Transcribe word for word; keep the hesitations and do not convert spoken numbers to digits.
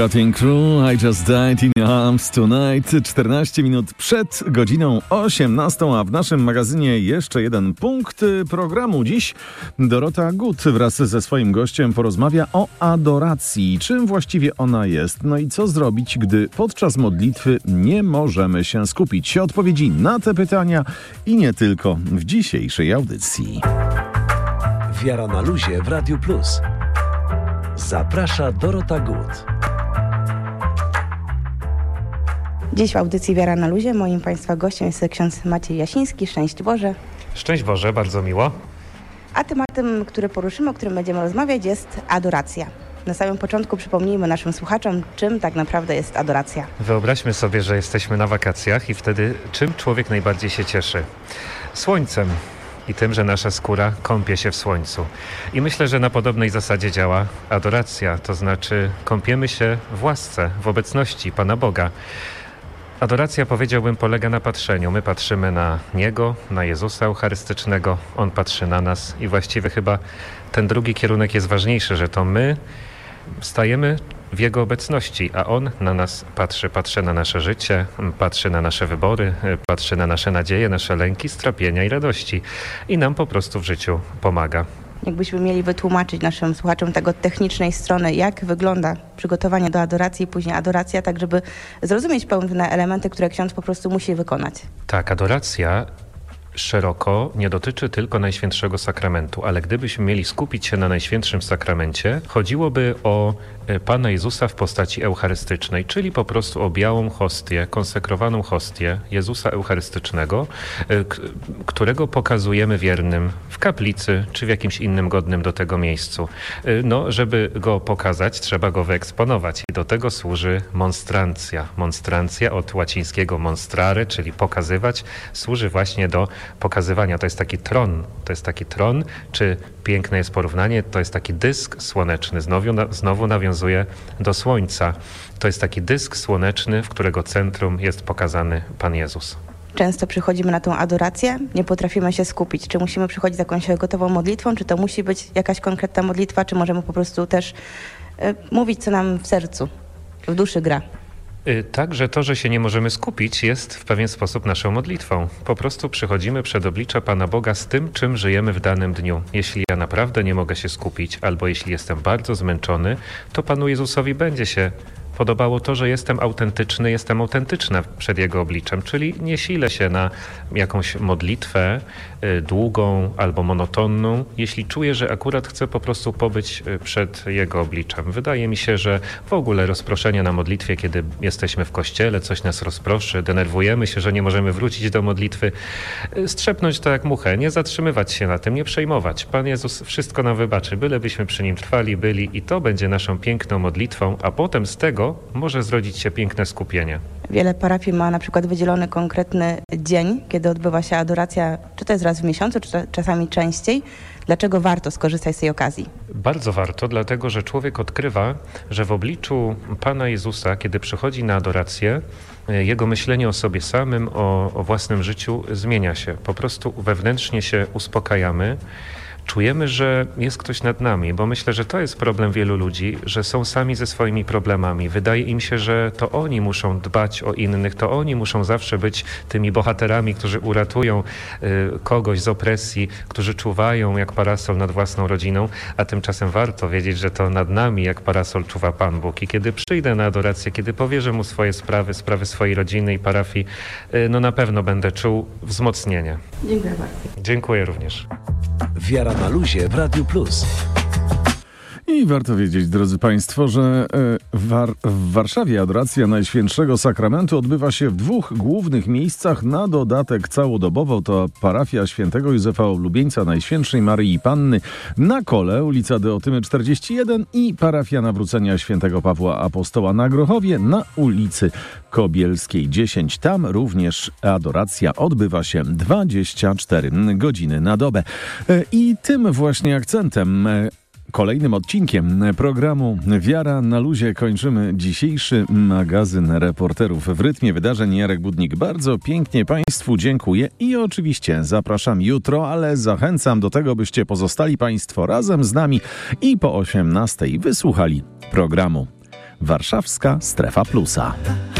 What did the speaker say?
Cutting Crew, I Just Died in Your Arms Tonight. czternaście minut przed godziną osiemnastą, a w naszym magazynie jeszcze jeden punkt programu. Dziś Dorota Gut wraz ze swoim gościem porozmawia o adoracji. Czym właściwie ona jest? No i co zrobić, gdy podczas modlitwy nie możemy się skupić? Odpowiedzi na te pytania i nie tylko w dzisiejszej audycji. Wiara na luzie w Radiu Plus. Zaprasza Dorota Gut. Dziś w audycji Wiara na luzie moim Państwa gościem jest ksiądz Maciej Jasiński. Szczęść Boże. Szczęść Boże, bardzo miło. A tematem, który poruszymy, o którym będziemy rozmawiać, jest adoracja. Na samym początku przypomnijmy naszym słuchaczom, czym tak naprawdę jest adoracja. Wyobraźmy sobie, że jesteśmy na wakacjach i wtedy czym człowiek najbardziej się cieszy? Słońcem. I tym, że nasza skóra kąpie się w słońcu. I myślę, że na podobnej zasadzie działa adoracja, to znaczy kąpiemy się w łasce, w obecności Pana Boga. Adoracja, powiedziałbym, polega na patrzeniu. My patrzymy na Niego, na Jezusa Eucharystycznego, On patrzy na nas i właściwie chyba ten drugi kierunek jest ważniejszy, że to my stajemy w Jego obecności, a On na nas patrzy. Patrzy na nasze życie, patrzy na nasze wybory, patrzy na nasze nadzieje, nasze lęki, strapienia i radości. I nam po prostu w życiu pomaga. Jakbyśmy mieli wytłumaczyć naszym słuchaczom tego technicznej strony, jak wygląda przygotowanie do adoracji i później adoracja, tak żeby zrozumieć pewne elementy, które ksiądz po prostu musi wykonać. Tak, adoracja szeroko nie dotyczy tylko Najświętszego Sakramentu, ale gdybyśmy mieli skupić się na Najświętszym Sakramencie, chodziłoby o Pana Jezusa w postaci eucharystycznej, czyli po prostu o białą hostię, konsekrowaną hostię Jezusa Eucharystycznego, którego pokazujemy wiernym w kaplicy czy w jakimś innym godnym do tego miejscu. No, żeby go pokazać, trzeba go wyeksponować i do tego służy monstrancja. Monstrancja od łacińskiego monstrare, czyli pokazywać, służy właśnie do pokazywania. To jest taki tron, to jest taki tron, czy piękne jest porównanie, to jest taki dysk słoneczny, znowu, znowu nawiązuje do słońca. To jest taki dysk słoneczny, w którego centrum jest pokazany Pan Jezus. Często przychodzimy na tą adorację, nie potrafimy się skupić. Czy musimy przychodzić z jakąś gotową modlitwą, czy to musi być jakaś konkretna modlitwa, czy możemy po prostu też y, mówić, co nam w sercu, w duszy gra. Także to, że się nie możemy skupić, jest w pewien sposób naszą modlitwą. Po prostu przychodzimy przed oblicze Pana Boga z tym, czym żyjemy w danym dniu. Jeśli ja naprawdę nie mogę się skupić, albo jeśli jestem bardzo zmęczony, to Panu Jezusowi będzie się podobało to, że jestem autentyczny, jestem autentyczna przed Jego obliczem, czyli nie silę się na jakąś modlitwę y, długą albo monotonną, jeśli czuję, że akurat chcę po prostu pobyć przed Jego obliczem. Wydaje mi się, że w ogóle rozproszenie na modlitwie, kiedy jesteśmy w kościele, coś nas rozproszy, denerwujemy się, że nie możemy wrócić do modlitwy, y, strzepnąć to jak muchę, nie zatrzymywać się na tym, nie przejmować. Pan Jezus wszystko nam wybaczy, bylebyśmy przy Nim trwali, byli i to będzie naszą piękną modlitwą, a potem z tego może zrodzić się piękne skupienie. Wiele parafii ma na przykład wydzielony konkretny dzień, kiedy odbywa się adoracja, czy to jest raz w miesiącu, czy czasami częściej. Dlaczego warto skorzystać z tej okazji? Bardzo warto, dlatego że człowiek odkrywa, że w obliczu Pana Jezusa, kiedy przychodzi na adorację, jego myślenie o sobie samym, o, o własnym życiu zmienia się. Po prostu wewnętrznie się uspokajamy. Czujemy, że jest ktoś nad nami, bo myślę, że to jest problem wielu ludzi, że są sami ze swoimi problemami. Wydaje im się, że to oni muszą dbać o innych, to oni muszą zawsze być tymi bohaterami, którzy uratują y, kogoś z opresji, którzy czuwają jak parasol nad własną rodziną, a tymczasem warto wiedzieć, że to nad nami jak parasol czuwa Pan Bóg. I kiedy przyjdę na adorację, kiedy powierzę Mu swoje sprawy, sprawy swojej rodziny i parafii, y, no na pewno będę czuł wzmocnienie. Dziękuję bardzo. Dziękuję również. Wiara na luzie w Radiu Plus. I warto wiedzieć, drodzy Państwo, że w, War- w Warszawie adoracja Najświętszego Sakramentu odbywa się w dwóch głównych miejscach. Na dodatek całodobowo to parafia świętego Józefa Oblubieńca Najświętszej Maryi Panny na Kole, ulica Deotymy czterdzieści jeden i parafia Nawrócenia świętego Pawła Apostoła na Grochowie na ulicy Kobielskiej dziesięć. Tam również adoracja odbywa się dwadzieścia cztery godziny na dobę. I tym właśnie akcentem, kolejnym odcinkiem programu Wiara na luzie kończymy dzisiejszy magazyn reporterów w rytmie wydarzeń. Jarek Budnik bardzo pięknie Państwu dziękuję i oczywiście zapraszam jutro, ale zachęcam do tego, byście pozostali Państwo razem z nami i po osiemnastej wysłuchali programu Warszawska Strefa Plusa.